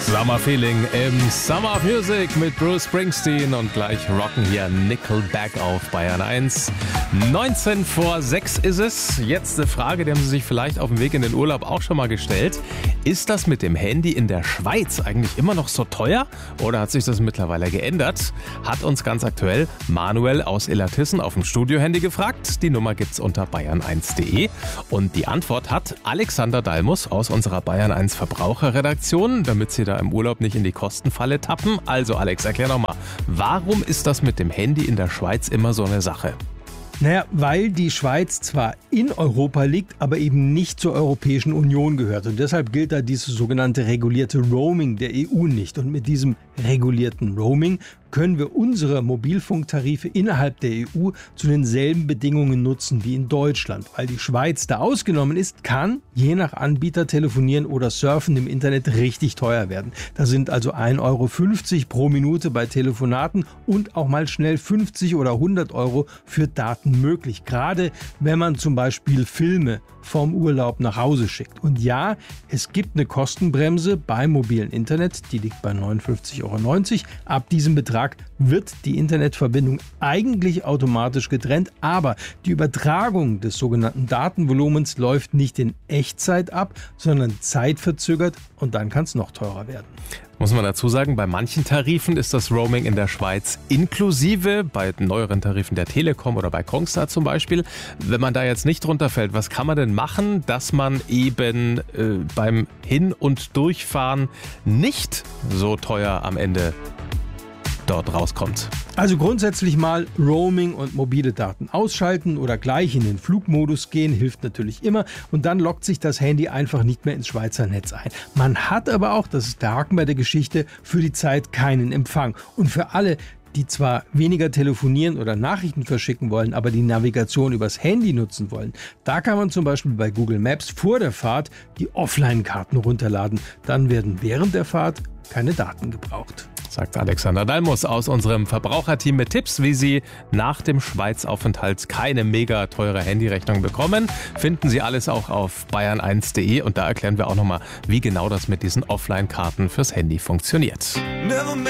Summer Feeling im Summer of Music mit Bruce Springsteen und gleich rocken hier Nickelback auf Bayern 1. 19 vor 6 ist es. Jetzt eine Frage, die haben Sie sich vielleicht auf dem Weg in den Urlaub auch schon mal gestellt. Ist das mit dem Handy in der Schweiz eigentlich immer noch so teuer oder hat sich das mittlerweile geändert? Hat uns ganz aktuell Manuel aus Illertissen auf dem Studiohandy gefragt. Die Nummer gibt's unter bayern1.de und die Antwort hat Alexander Dalmus aus unserer Bayern 1 Verbraucherredaktion, damit Sie da im Urlaub nicht in die Kostenfalle tappen. Also Alex, erklär doch mal, warum ist das mit dem Handy in der Schweiz immer so eine Sache? Naja, weil die Schweiz zwar in Europa liegt, aber eben nicht zur Europäischen Union gehört. Und deshalb gilt da dieses sogenannte regulierte Roaming der EU nicht. Und mit diesem regulierten Roaming können wir unsere Mobilfunktarife innerhalb der EU zu denselben Bedingungen nutzen wie in Deutschland. Weil die Schweiz da ausgenommen ist, kann je nach Anbieter telefonieren oder surfen im Internet richtig teuer werden. Da sind also 1,50 € pro Minute bei Telefonaten und auch mal schnell 50 oder 100 € für Daten möglich. Gerade wenn man zum Beispiel Filme vom Urlaub nach Hause schickt. Und ja, es gibt eine Kostenbremse beim mobilen Internet, die liegt bei 59,90 €. Ab diesem Betrag wird die Internetverbindung eigentlich automatisch getrennt, aber die Übertragung des sogenannten Datenvolumens läuft nicht in Echtzeit ab, sondern zeitverzögert und dann kann es noch teurer werden. Muss man dazu sagen, bei manchen Tarifen ist das Roaming in der Schweiz inklusive, bei neueren Tarifen der Telekom oder bei Kongstar zum Beispiel. Wenn man da jetzt nicht drunter fällt, was kann man denn machen, dass man eben beim Hin- und Durchfahren nicht so teuer am Ende dort rauskommt? Also grundsätzlich mal Roaming und mobile Daten ausschalten oder gleich in den Flugmodus gehen, hilft natürlich immer. Und dann loggt sich das Handy einfach nicht mehr ins Schweizer Netz ein. Man hat aber auch, das ist der Haken bei der Geschichte, für die Zeit keinen Empfang. Und für alle, die zwar weniger telefonieren oder Nachrichten verschicken wollen, aber die Navigation übers Handy nutzen wollen, da kann man zum Beispiel bei Google Maps vor der Fahrt die Offline-Karten runterladen. Dann werden während der Fahrt keine Daten gebraucht. Sagt Alexander Dalmus aus unserem Verbraucherteam mit Tipps, wie Sie nach dem Schweizaufenthalt keine mega teure Handyrechnung bekommen. Finden Sie alles auch auf bayern1.de und da erklären wir auch nochmal, wie genau das mit diesen Offline-Karten fürs Handy funktioniert.